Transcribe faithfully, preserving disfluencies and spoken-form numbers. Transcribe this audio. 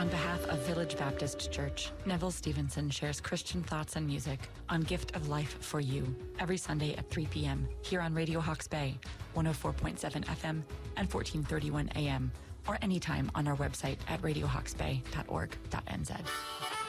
On behalf of Village Baptist Church, Neville Stevenson shares Christian thoughts and music on Gift of Life for You every Sunday at three p.m. here on Radio Hawke's Bay, one oh four point seven F M and fourteen thirty-one A M, or anytime on our website at radio hawks bay dot org dot n z.